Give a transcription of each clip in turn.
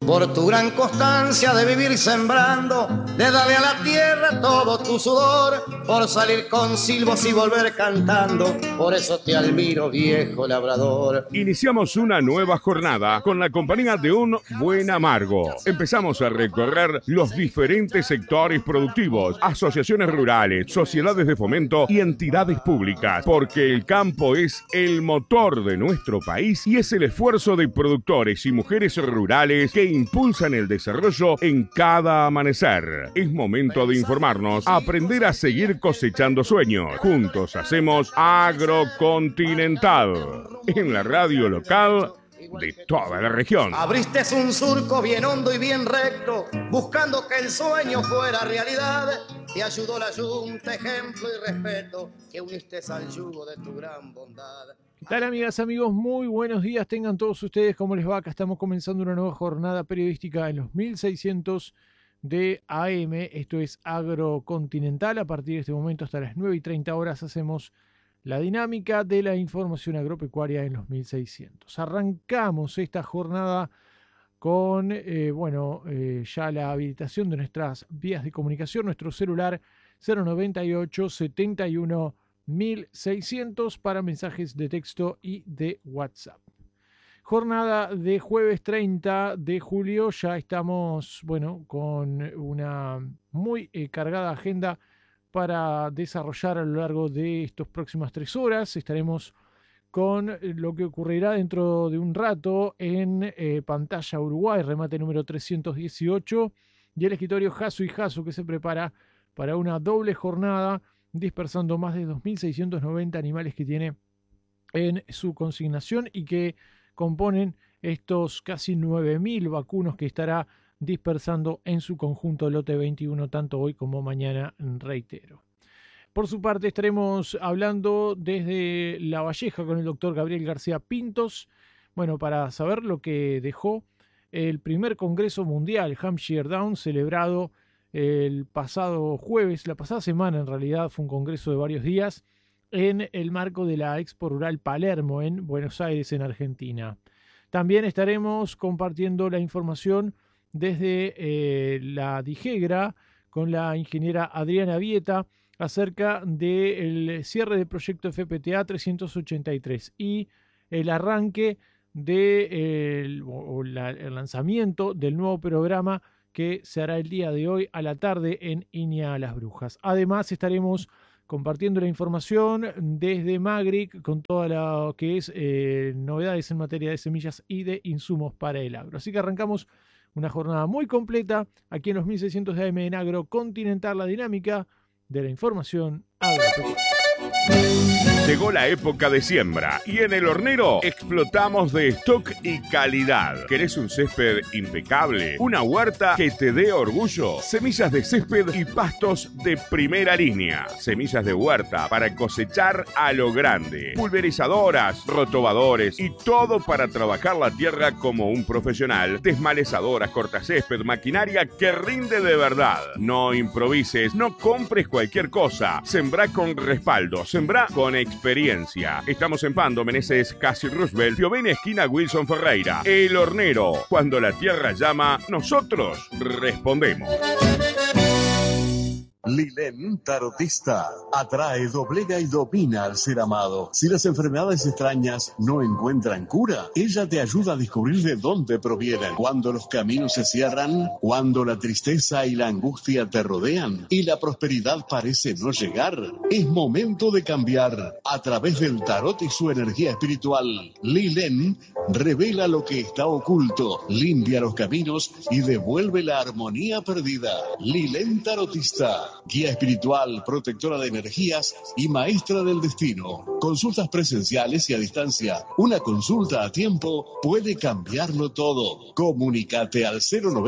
Por tu gran constancia de vivir sembrando, de darle a la tierra todo tu sudor, por salir con silbos y volver cantando, por eso te admiro, viejo labrador. Iniciamos una nueva jornada con la compañía de un buen amargo. Empezamos a recorrer los diferentes sectores productivos, asociaciones rurales, sociedades de fomento y entidades públicas, porque el campo es el motor de nuestro país y es el esfuerzo de productores y mujeres rurales que impulsan el desarrollo en cada amanecer. Es momento de informarnos, aprender a seguir cosechando sueños. Juntos hacemos Agrocontinental, en la radio local de toda la región. Abriste un surco bien hondo y bien recto, buscando que el sueño fuera realidad. Te ayudó la Junta, ejemplo y respeto, que uniste al yugo de tu gran bondad. ¿Qué tal, amigas, amigos? Muy buenos días tengan todos ustedes. ¿Cómo les va? Acá estamos comenzando una nueva jornada periodística en los 1600 de AM. Esto es Agrocontinental. A partir de este momento hasta las 9:30 horas hacemos la dinámica de la información agropecuaria en los 1600. Arrancamos esta jornada con ya la habilitación de nuestras vías de comunicación, nuestro celular 098 71 1600 para mensajes de texto y de WhatsApp. Jornada de jueves 30 de julio, ya estamos con una muy cargada agenda para desarrollar a lo largo de estas próximas 3 horas. Estaremos con lo que ocurrirá dentro de un rato en Pantalla Uruguay, remate número 318, y el escritorio Jasso y Jasso, que se prepara para una doble jornada dispersando más de 2.690 animales que tiene en su consignación y que componen estos casi 9.000 vacunos que estará dispersando en su conjunto lote 21, tanto hoy como mañana, reitero. Por su parte, estaremos hablando desde La Valleja con el doctor Gabriel García Pintos, para saber lo que dejó el primer Congreso Mundial Hampshire Down, celebrado el pasado jueves, la pasada semana en realidad, fue un congreso de varios días, en el marco de la Expo Rural Palermo en Buenos Aires, en Argentina. También estaremos compartiendo la información desde la Dijegra con la ingeniera Adriana Vieta acerca del cierre del proyecto FPTA 383 y el arranque el lanzamiento del nuevo programa que se hará el día de hoy a la tarde en Iña a las Brujas. Además, estaremos compartiendo la información desde Magric con toda lo que es novedades en materia de semillas y de insumos para el agro. Así que arrancamos una jornada muy completa aquí en los 1600 de AM en Agrocontinental, la dinámica de la información agropecuaria. Llegó la época de siembra y en El Hornero explotamos de stock y calidad. ¿Querés un césped impecable? ¿Una huerta que te dé orgullo? Semillas de césped y pastos de primera línea. Semillas de huerta para cosechar a lo grande. Pulverizadoras, rotobadores y todo para trabajar la tierra como un profesional. Desmalezadoras, cortacésped, maquinaria que rinde de verdad. No improvises, no compres cualquier cosa. Sembrá con respaldo, sembrá con experiencia. Estamos en Pando, Meneses, Casi Roosevelt, Piovene, esquina Wilson Ferreira. El Hornero. Cuando la tierra llama, nosotros respondemos. Lilén Tarotista atrae, doblega y domina al ser amado. Si las enfermedades extrañas no encuentran cura, ella te ayuda a descubrir de dónde provienen. Cuando los caminos se cierran, cuando la tristeza y la angustia te rodean y la prosperidad parece no llegar, es momento de cambiar. A través del tarot y su energía espiritual, Lilén revela lo que está oculto, limpia los caminos y devuelve la armonía perdida. Lilén Tarotista, guía espiritual, protectora de energías y maestra del destino. Consultas presenciales y a distancia. Una consulta a tiempo puede cambiarlo todo. Comunícate al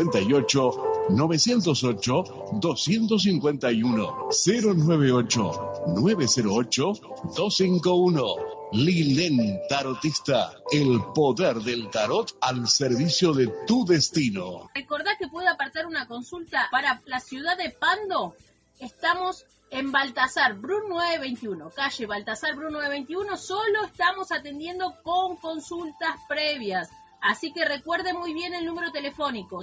098-908-251. 098-908-251. Lilén Tarotista, el poder del tarot al servicio de tu destino. ¿Recordá que puede apartar una consulta para la ciudad de Pando? Estamos en Baltasar Bru 921, calle Baltasar Bru 921, solo estamos atendiendo con consultas previas. Así que recuerde muy bien el número telefónico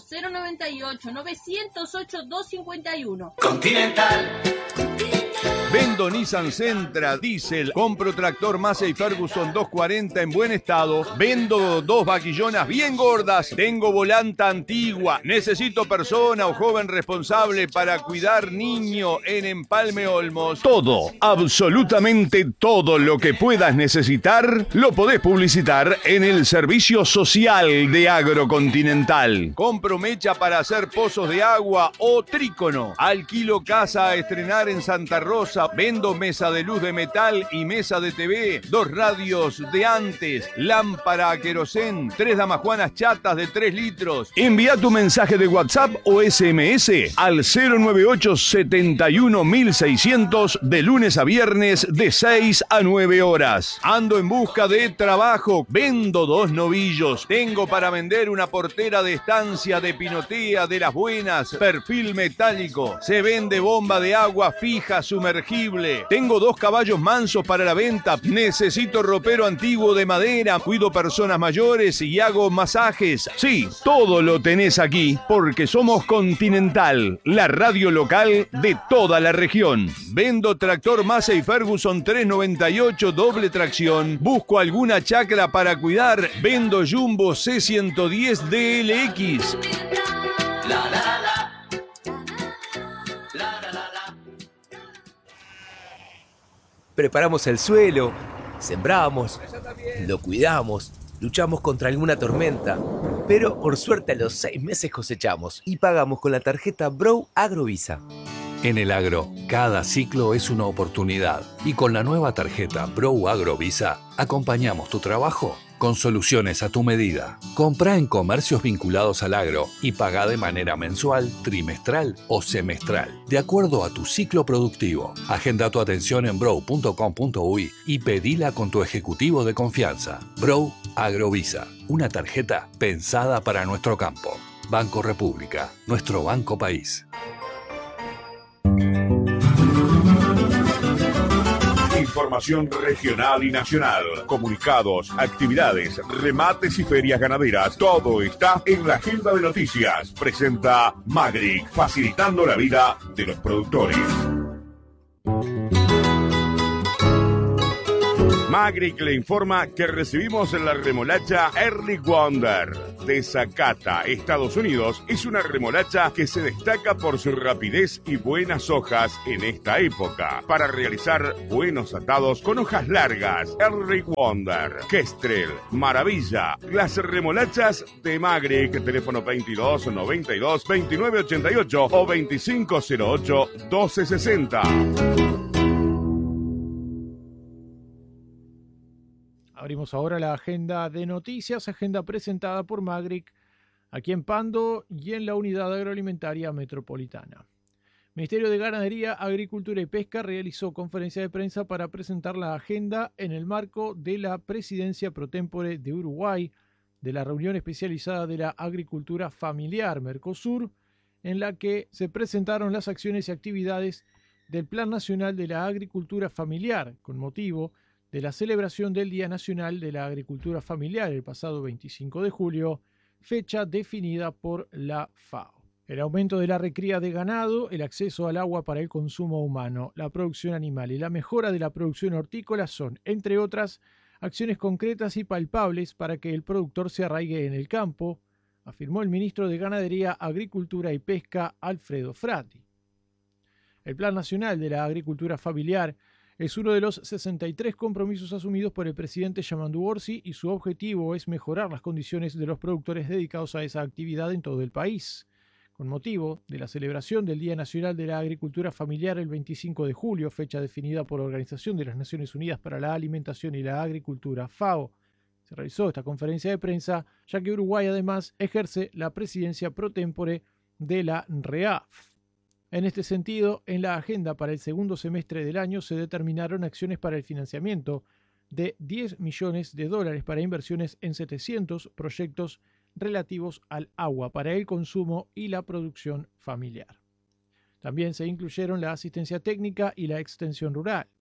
098-908-251. Continental. Vendo Nissan Sentra, diésel, compro tractor Massey Ferguson 240 en buen estado, vendo 2 vaquillonas bien gordas, tengo volanta antigua, necesito persona o joven responsable para cuidar niño en Empalme Olmos. Todo, absolutamente todo lo que puedas necesitar, lo podés publicitar en el servicio social de Agrocontinental. Compro mecha para hacer pozos de agua o trícono, alquilo casa a estrenar en Santa Rosa, vendo mesa de luz de metal y mesa de TV, 2 radios de antes, lámpara a querosén, 3 damajuanas chatas de 3 litros. Envía tu mensaje de WhatsApp o SMS al 098 71 1600 de lunes a viernes de 6 a 9 horas. Ando en busca de trabajo, vendo 2 novillos, tengo para vender una portera de estancia de pinotea de las buenas, perfil metálico, se vende bomba de agua fija sumergible. Tengo 2 caballos mansos para la venta. Necesito ropero antiguo de madera. Cuido personas mayores y hago masajes. Sí, todo lo tenés aquí porque somos Continental, la radio local de toda la región. Vendo tractor Massey Ferguson 398 doble tracción. Busco alguna chacra para cuidar. Vendo Jumbo C110 DLX. Preparamos el suelo, sembramos, lo cuidamos, luchamos contra alguna tormenta, pero por suerte a los 6 meses cosechamos y pagamos con la tarjeta Brow Agrovisa. En el agro, cada ciclo es una oportunidad y con la nueva tarjeta Brow Agrovisa acompañamos tu trabajo con soluciones a tu medida. Comprá en comercios vinculados al agro y pagá de manera mensual, trimestral o semestral, de acuerdo a tu ciclo productivo. Agenda tu atención en brow.com.uy y pedila con tu ejecutivo de confianza. Brow Agrovisa, una tarjeta pensada para nuestro campo. Banco República, nuestro banco país. Información regional y nacional, comunicados, actividades, remates y ferias ganaderas. Todo está en la agenda de noticias. Presenta Magric, facilitando la vida de los productores. Magric le informa que recibimos la remolacha Early Wonder de Zacata, Estados Unidos. Es una remolacha que se destaca por su rapidez y buenas hojas en esta época para realizar buenos atados con hojas largas. Early Wonder, Kestrel, Maravilla, las remolachas de Magric. Teléfono 22 92 29 88 o 2508 1260. Abrimos ahora la agenda de noticias, agenda presentada por Magric, aquí en Pando y en la Unidad Agroalimentaria Metropolitana. Ministerio de Ganadería, Agricultura y Pesca realizó conferencia de prensa para presentar la agenda en el marco de la presidencia pro tempore de Uruguay de la reunión especializada de la agricultura familiar Mercosur, en la que se presentaron las acciones y actividades del Plan Nacional de la Agricultura Familiar con motivo de la celebración del Día Nacional de la Agricultura Familiar el pasado 25 de julio, fecha definida por la FAO. El aumento de la recría de ganado, el acceso al agua para el consumo humano, la producción animal y la mejora de la producción hortícola son, entre otras, acciones concretas y palpables para que el productor se arraigue en el campo, afirmó el ministro de Ganadería, Agricultura y Pesca, Alfredo Frati. El Plan Nacional de la Agricultura Familiar es uno de los 63 compromisos asumidos por el presidente Yamandu Orsi y su objetivo es mejorar las condiciones de los productores dedicados a esa actividad en todo el país. Con motivo de la celebración del Día Nacional de la Agricultura Familiar el 25 de julio, fecha definida por la Organización de las Naciones Unidas para la Alimentación y la Agricultura, FAO, se realizó esta conferencia de prensa, ya que Uruguay además ejerce la presidencia pro tempore de la REAF. En este sentido, en la agenda para el segundo semestre del año se determinaron acciones para el financiamiento de $10 millones para inversiones en 700 proyectos relativos al agua para el consumo y la producción familiar. También se incluyeron la asistencia técnica y la extensión rural.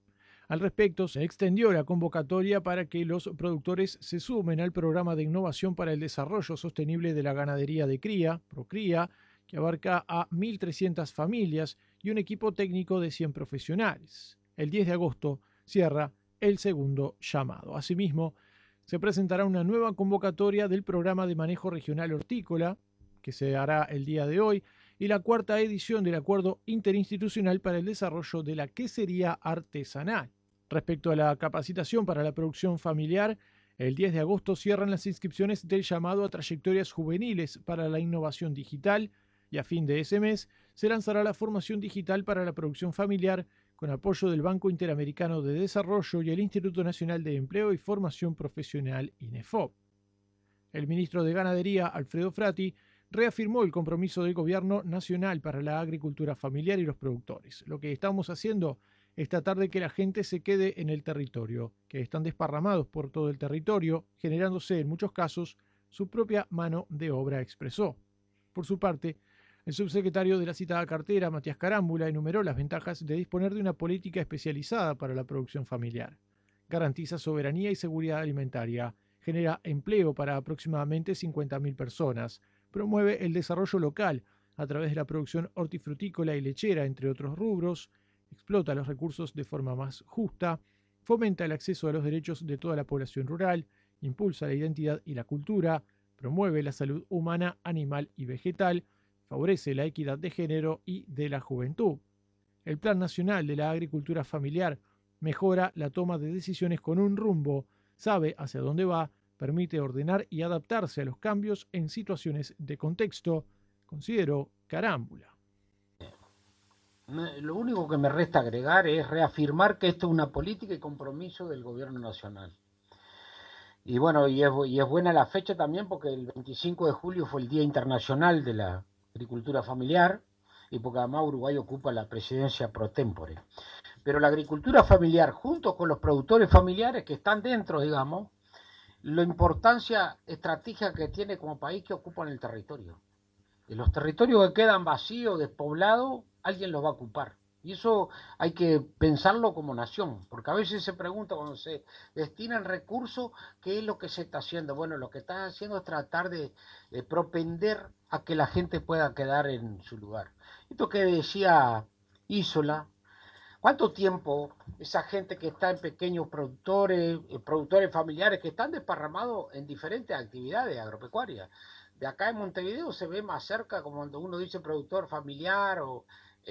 Al respecto, se extendió la convocatoria para que los productores se sumen al programa de innovación para el desarrollo sostenible de la ganadería de cría, Procría, que abarca a 1.300 familias y un equipo técnico de 100 profesionales. El 10 de agosto cierra el segundo llamado. Asimismo, se presentará una nueva convocatoria del programa de manejo regional hortícola, que se hará el día de hoy, y la cuarta edición del Acuerdo Interinstitucional para el Desarrollo de la Quesería Artesanal. Respecto a la capacitación para la producción familiar, el 10 de agosto cierran las inscripciones del llamado a trayectorias juveniles para la innovación digital y a fin de ese mes se lanzará la formación digital para la producción familiar con apoyo del Banco Interamericano de Desarrollo y el Instituto Nacional de Empleo y Formación Profesional, INEFOP. El ministro de Ganadería, Alfredo Frati, reafirmó el compromiso del Gobierno Nacional para la agricultura familiar y los productores. Lo que estamos haciendo es tratar de que la gente se quede en el territorio, que están desparramados por todo el territorio, generándose en muchos casos su propia mano de obra, expresó. Por su parte, el subsecretario de la citada cartera, Matías Carámbula, enumeró las ventajas de disponer de una política especializada para la producción familiar. Garantiza soberanía y seguridad alimentaria, genera empleo para aproximadamente 50.000 personas, promueve el desarrollo local a través de la producción hortifrutícola y lechera, entre otros rubros, explota los recursos de forma más justa, fomenta el acceso a los derechos de toda la población rural, impulsa la identidad y la cultura, promueve la salud humana, animal y vegetal, favorece la equidad de género y de la juventud. El Plan Nacional de la Agricultura Familiar mejora la toma de decisiones con un rumbo, sabe hacia dónde va, permite ordenar y adaptarse a los cambios en situaciones de contexto, consideró Carámbula. Lo único que me resta agregar es reafirmar que esto es una política y compromiso del gobierno nacional. Y bueno, y es buena la fecha también porque el 25 de julio fue el Día Internacional de la Agricultura Familiar y porque además Uruguay ocupa la presidencia pro tempore. Pero la agricultura familiar, junto con los productores familiares que están dentro, digamos, la importancia estratégica que tiene como país que ocupan el territorio. Y los territorios que quedan vacíos, despoblados, alguien los va a ocupar. Y eso hay que pensarlo como nación, porque a veces se pregunta cuando se destinan recursos, ¿qué es lo que se está haciendo? Bueno, lo que está haciendo es tratar de propender a que la gente pueda quedar en su lugar. Esto que decía Isola, ¿cuánto tiempo esa gente que está en pequeños productores familiares que están desparramados en diferentes actividades agropecuarias? De acá en Montevideo se ve más cerca, como cuando uno dice productor familiar o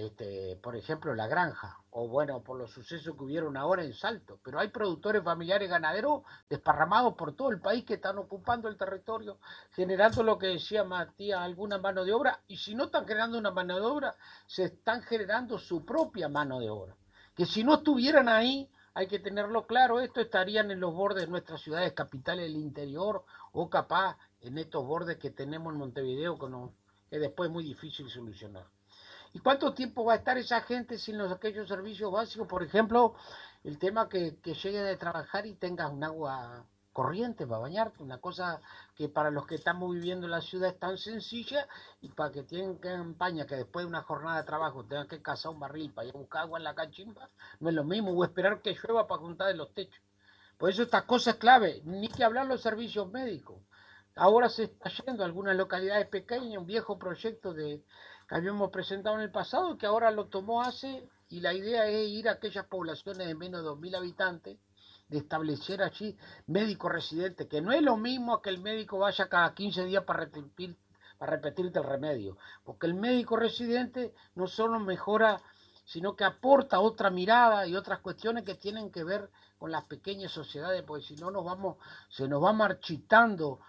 por ejemplo, la granja, o bueno, por los sucesos que hubieron ahora en Salto, pero hay productores familiares ganaderos desparramados por todo el país que están ocupando el territorio, generando lo que decía Matías, alguna mano de obra, y si no están generando una mano de obra, se están generando su propia mano de obra, que si no estuvieran ahí, hay que tenerlo claro, esto estarían en los bordes de nuestras ciudades capitales del interior, o capaz en estos bordes que tenemos en Montevideo, que después es muy difícil solucionar. ¿Y cuánto tiempo va a estar esa gente sin aquellos servicios básicos? Por ejemplo, el tema que llegue de trabajar y tengas un agua corriente para bañarte, una cosa que para los que estamos viviendo en la ciudad es tan sencilla y para que tienen que campaña que después de una jornada de trabajo tengan que cazar un barril para ir a buscar agua en la cachimba, no es lo mismo, o esperar que llueva para juntar de los techos. Por eso esta cosa es clave, ni que hablar los servicios médicos. Ahora se está yendo a algunas localidades pequeñas, un viejo proyecto que habíamos presentado en el pasado, que ahora lo tomó ACE, y la idea es ir a aquellas poblaciones de menos de 2.000 habitantes, de establecer allí médicos residentes, que no es lo mismo que el médico vaya cada 15 días para repetirte el remedio, porque el médico residente no solo mejora, sino que aporta otra mirada y otras cuestiones que tienen que ver con las pequeñas sociedades, porque si no se nos va marchitando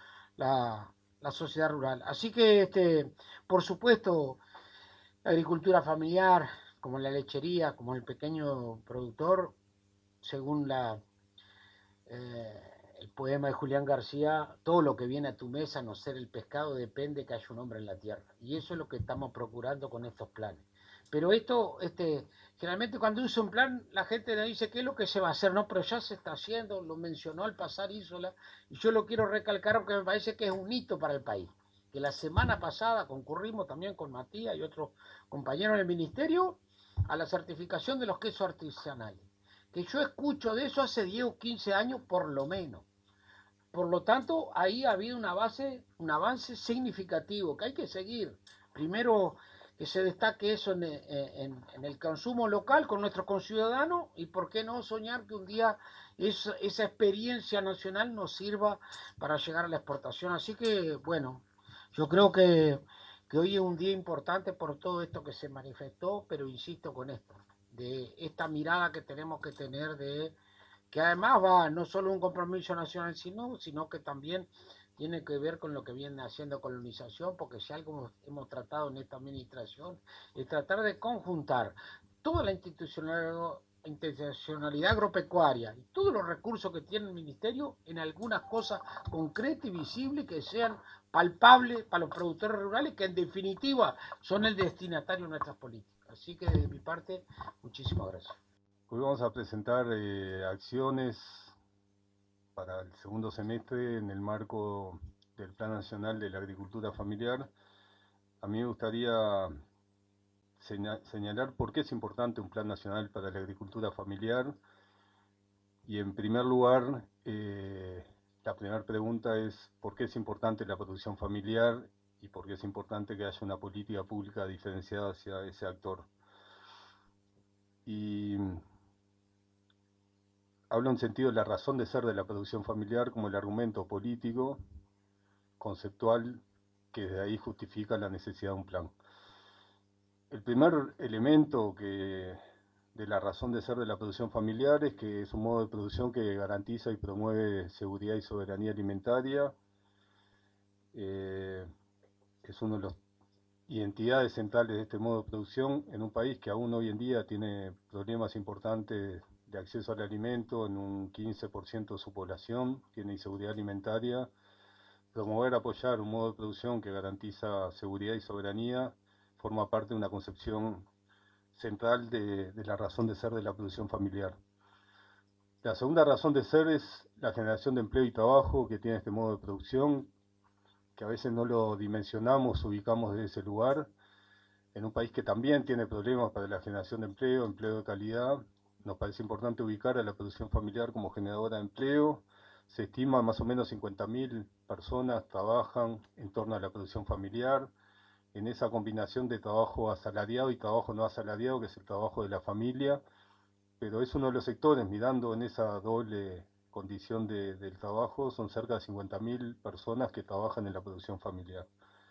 la sociedad rural. Así que, por supuesto, la agricultura familiar, como la lechería, como el pequeño productor, según el poema de Julián García, todo lo que viene a tu mesa, a no ser el pescado, depende que haya un hombre en la tierra. Y eso es lo que estamos procurando con estos planes. Pero esto, generalmente cuando usa un plan, la gente le dice qué es lo que se va a hacer, no, pero ya se está haciendo, lo mencionó al pasar Isola, y yo lo quiero recalcar porque me parece que es un hito para el país. Que la semana pasada concurrimos también con Matías y otros compañeros del ministerio a la certificación de los quesos artesanales. que yo escucho de eso hace 10 o 15 años por lo menos. Por lo tanto, ahí ha habido un avance significativo que hay que seguir. Primero, que se destaque eso en el consumo local con nuestros conciudadanos y por qué no soñar que un día esa experiencia nacional nos sirva para llegar a la exportación. Así que, bueno, yo creo que hoy es un día importante por todo esto que se manifestó, pero insisto con esto, de esta mirada que tenemos que tener de que además va no solo un compromiso nacional, sino que también tiene que ver con lo que viene haciendo colonización, porque si algo hemos tratado en esta administración es tratar de conjuntar toda la institucionalidad agropecuaria y todos los recursos que tiene el ministerio en algunas cosas concretas y visibles que sean palpables para los productores rurales, que en definitiva son el destinatario de nuestras políticas. Así que de mi parte, muchísimas gracias. Hoy vamos a presentar acciones para el segundo semestre en el marco del Plan Nacional de la Agricultura Familiar. A mí me gustaría señalar por qué es importante un Plan Nacional para la Agricultura Familiar. Y en primer lugar, la primera pregunta es ¿por qué es importante la producción familiar y por qué es importante que haya una política pública diferenciada hacia ese actor? Y habla en sentido de la razón de ser de la producción familiar como el argumento político, conceptual, que de ahí justifica la necesidad de un plan. El primer elemento de la razón de ser de la producción familiar es que es un modo de producción que garantiza y promueve seguridad y soberanía alimentaria. Es uno de los identidades centrales de este modo de producción en un país que aún hoy en día tiene problemas importantes de acceso al alimento. En un 15% de su población tiene inseguridad alimentaria. Promover, apoyar un modo de producción que garantiza seguridad y soberanía forma parte de una concepción central de la razón de ser de la producción familiar. La segunda razón de ser es la generación de empleo y trabajo que tiene este modo de producción, que a veces no lo dimensionamos, ubicamos desde ese lugar. En un país que también tiene problemas para la generación de empleo de calidad, nos parece importante ubicar a la producción familiar como generadora de empleo. Se estima más o menos 50.000 personas trabajan en torno a la producción familiar, en esa combinación de trabajo asalariado y trabajo no asalariado, que es el trabajo de la familia, pero es uno de los sectores, mirando en esa doble condición del trabajo, son cerca de 50.000 personas que trabajan en la producción familiar.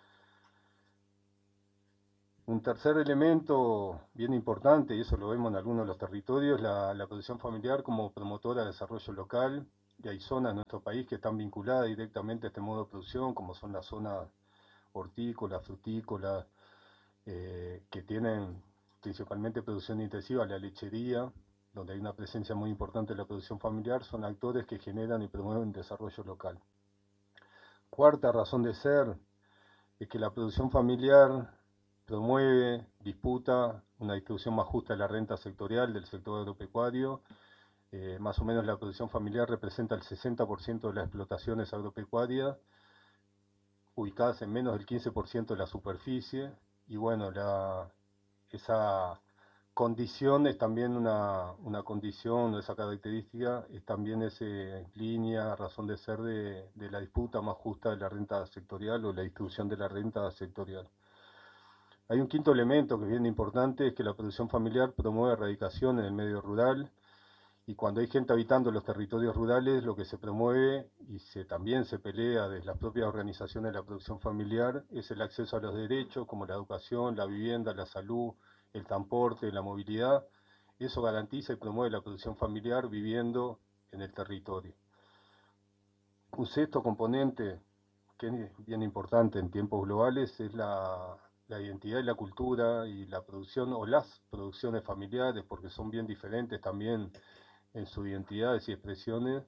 Un tercer elemento bien importante, y eso lo vemos en algunos de los territorios, la producción familiar como promotora de desarrollo local, y hay zonas en nuestro país que están vinculadas directamente a este modo de producción, como son las zonas hortícolas, frutícolas, que tienen principalmente producción intensiva, la lechería, donde hay una presencia muy importante de la producción familiar, son actores que generan y promueven desarrollo local. Cuarta razón de ser es que la producción familiar promueve, disputa una distribución más justa de la renta sectorial del sector agropecuario. Más o menos la producción familiar representa el 60% de las explotaciones agropecuarias, ubicadas en menos del 15% de la superficie, y bueno, esa condición es también una condición, esa característica es también línea, razón de ser de la disputa más justa de la renta sectorial o la distribución de la renta sectorial. Hay un quinto elemento que es bien importante, es que la producción familiar promueve erradicación en el medio rural, y cuando hay gente habitando los territorios rurales, lo que se promueve y también se pelea desde las propias organizaciones de la producción familiar es el acceso a los derechos como la educación, la vivienda, la salud, el transporte, la movilidad. Eso garantiza y promueve la producción familiar viviendo en el territorio. Un sexto componente que es bien importante en tiempos globales es la identidad y la cultura y la producción o las producciones familiares, porque son bien diferentes también en sus identidades y expresiones,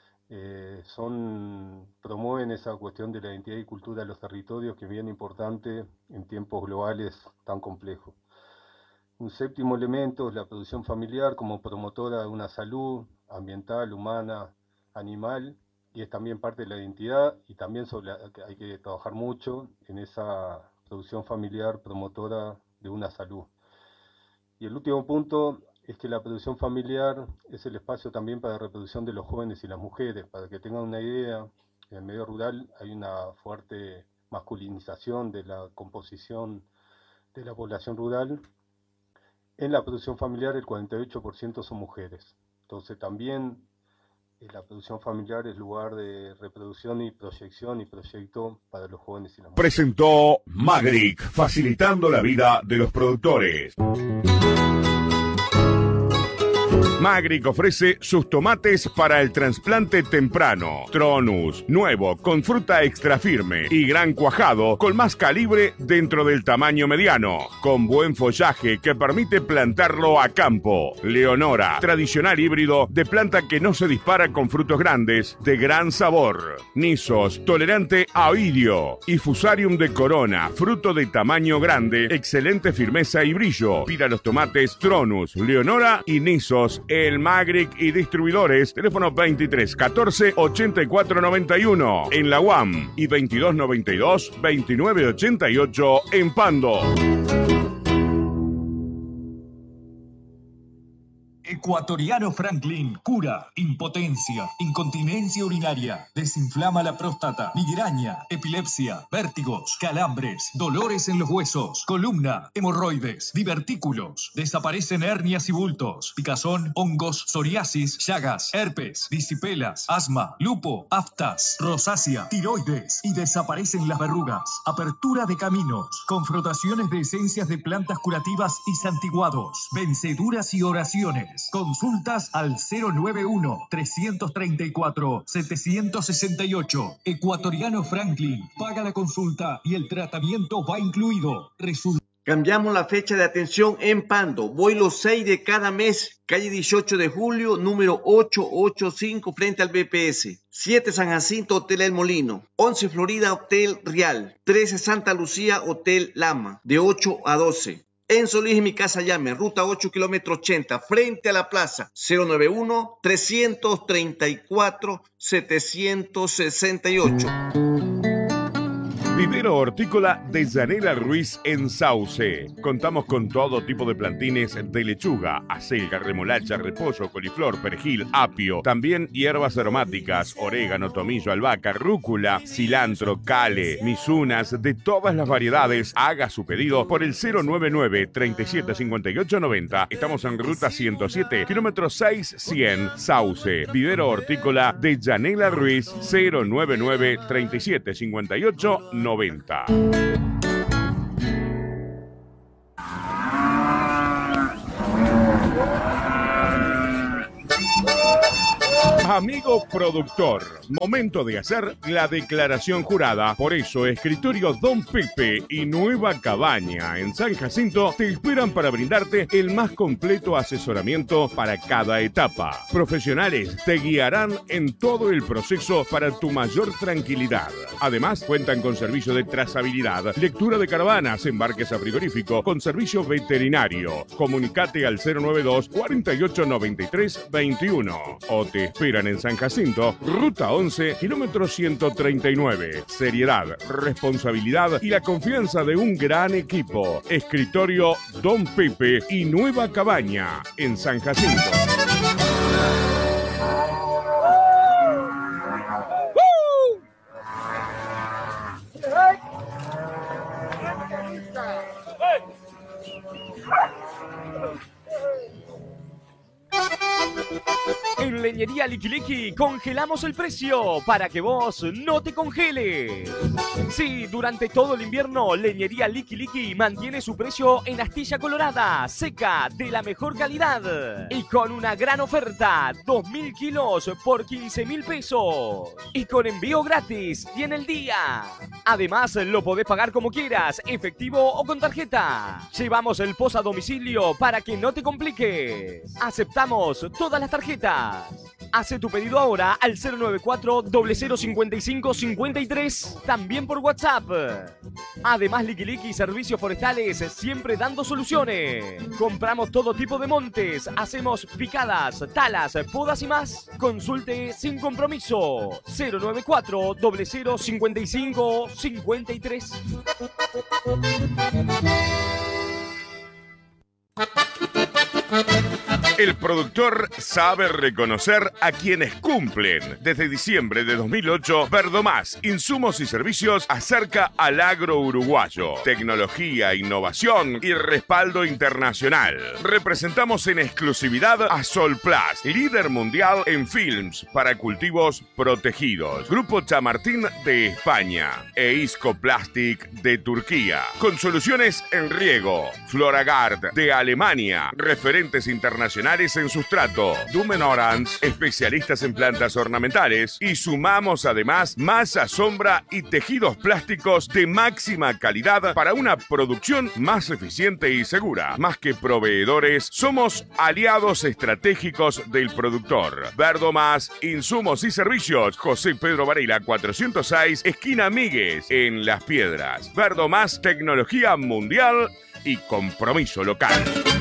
promueven esa cuestión de la identidad y cultura de los territorios, que es bien importante en tiempos globales tan complejos. Un séptimo elemento es la producción familiar como promotora de una salud ambiental, humana, animal, y es también parte de la identidad, y también hay que trabajar mucho en esa producción familiar promotora de una salud. Y el último punto es que la producción familiar es el espacio también para la reproducción de los jóvenes y las mujeres. Para que tengan una idea, en el medio rural hay una fuerte masculinización de la composición de la población rural. En la producción familiar el 48% son mujeres. Entonces también la producción familiar es lugar de reproducción y proyección y proyecto para los jóvenes y las mujeres. Presentó Magric, facilitando la vida de los productores. Magric ofrece sus tomates para el trasplante temprano. Tronus, nuevo, con fruta extra firme y gran cuajado, con más calibre dentro del tamaño mediano, con buen follaje que permite plantarlo a campo. Leonora, tradicional híbrido de planta que no se dispara con frutos grandes, de gran sabor. Nisos, tolerante a oidio. Y Fusarium de Corona, fruto de tamaño grande, excelente firmeza y brillo. Pida los tomates Tronus, Leonora y Nisos, el Magric y distribuidores, teléfono 23 14 84 91 en la UAM y 22 92 29 88 en Pando. Ecuatoriano Franklin cura impotencia, incontinencia urinaria, desinflama la próstata, migraña, epilepsia, vértigos, calambres, dolores en los huesos, columna, hemorroides, divertículos, desaparecen hernias y bultos, picazón, hongos, psoriasis, llagas, herpes, disipelas, asma, lupo, aftas, rosácea, tiroides y desaparecen las verrugas. Apertura de caminos, con frotaciones de esencias de plantas curativas y santiguados, venceduras y oraciones. Consultas al 091-334-768. Ecuatoriano Franklin. Paga la consulta y el tratamiento va incluido. Cambiamos la fecha de atención en Pando. Voy los 6 de cada mes. Calle 18 de julio, número 885, frente al BPS. 7 San Jacinto, Hotel El Molino. 11 Florida, Hotel Real. 13 Santa Lucía, Hotel Lama. De 8 a 12. En Solís y Mi Casa Llame, ruta 8, kilómetro 80, frente a la plaza, 091-334-768. Vivero hortícola de Yanela Ruiz en Sauce. Contamos con todo tipo de plantines de lechuga, acelga, remolacha, repollo, coliflor, perejil, apio. También hierbas aromáticas, orégano, tomillo, albahaca, rúcula, cilantro, cale, misunas, de todas las variedades. Haga su pedido por el 099-375890. Estamos en ruta 107, kilómetro 6100, Sauce. Vivero hortícola de Yanela Ruiz, 099-375890. Amigo productor, momento de hacer la declaración jurada. Por eso, Escritorio Don Pepe y Nueva Cabaña en San Jacinto te esperan para brindarte el más completo asesoramiento para cada etapa. Profesionales te guiarán en todo el proceso para tu mayor tranquilidad. Además, cuentan con servicio de trazabilidad, lectura de caravanas, embarques a frigorífico, con servicio veterinario. Comunicate al 092 48 93 21 o te esperan en San Jacinto, ruta 11, kilómetro 139. Seriedad, responsabilidad y la confianza de un gran equipo. Escritorio Don Pepe y Nueva Cabaña en San Jacinto. En Leñería Liquiliqui congelamos el precio para que vos no te congeles. Sí, durante todo el invierno, Leñería Liquiliqui mantiene su precio en astilla colorada, seca, de la mejor calidad. Y con una gran oferta, 2.000 kilos por 15.000 pesos. Y con envío gratis y en el día. Además, lo podés pagar como quieras, efectivo o con tarjeta. Llevamos el post a domicilio para que no te compliques. Aceptamos todas las tarjetas. Hace tu pedido ahora al 094-005553, también por WhatsApp. Además, Liquiliqui y Servicios Forestales, siempre dando soluciones. Compramos todo tipo de montes, hacemos picadas, talas, podas y más. Consulte sin compromiso. 094-005553. El productor sabe reconocer a quienes cumplen. Desde diciembre de 2008, Verdomás, insumos y servicios acerca al agro uruguayo. Tecnología, innovación y respaldo internacional. Representamos en exclusividad a Solplast, líder mundial en films para cultivos protegidos. Grupo Chamartín de España e Isco Plastic de Turquía. Con soluciones en riego. Floragard de Alemania. Referentes internacionales en sustrato. Dumen Orange, especialistas en plantas ornamentales. Y sumamos además masa, sombra y tejidos plásticos de máxima calidad para una producción más eficiente y segura. Más que proveedores, somos aliados estratégicos del productor. Verdomás, insumos y servicios. José Pedro Varela 406, esquina Míguez, en Las Piedras. Verdomás, tecnología mundial y compromiso local.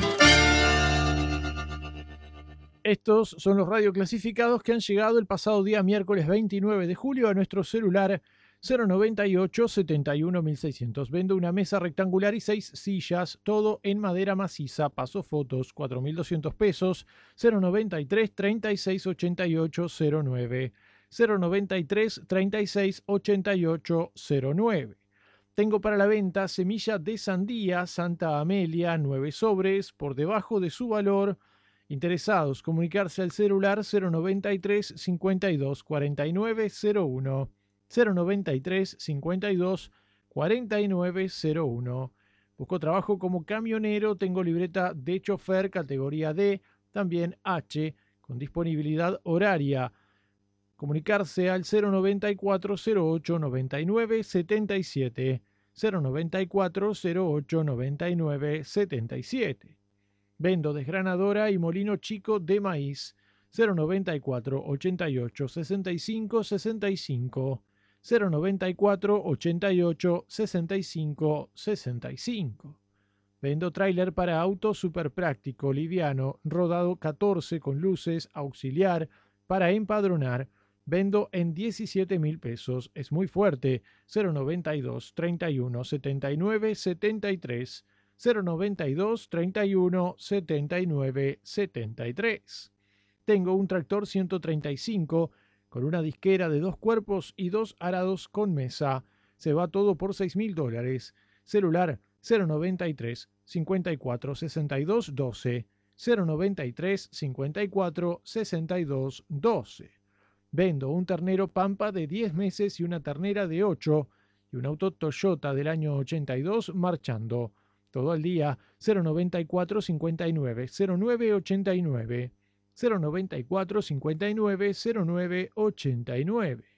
Estos son los radioclasificados que han llegado el pasado día miércoles 29 de julio a nuestro celular 098 71 1600. Vendo una mesa rectangular y 6 sillas, todo en madera maciza. Paso fotos, 4.200 pesos. 093 36 88 09. 093 36 88 09. Tengo para la venta semilla de sandía Santa Amelia, 9 sobres, por debajo de su valor. Interesados, comunicarse al celular 093 52 49 01. 093 52 49 01. Busco trabajo como camionero, tengo libreta de chofer categoría D, también H, con disponibilidad horaria. Comunicarse al 094 08 99 77. 094 08 99 77. Vendo desgranadora y molino chico de maíz. 094 88 65 65. 094 88 65 65. Vendo tráiler para auto super práctico, liviano, rodado 14 con luces, auxiliar, para empadronar. Vendo en 17.000 pesos. Es muy fuerte. 092 31 79 73. 092 31 79 73. Tengo un tractor 135 con una disquera de 2 cuerpos y 2 arados con mesa. Se va todo por $6.000. Celular 093 54 62 12. 093 54 62 12. Vendo un ternero pampa de 10 meses y una ternera de 8 y un auto Toyota del año 82 marchando. Todo al día 094 59 09 89. 094 59 09 89.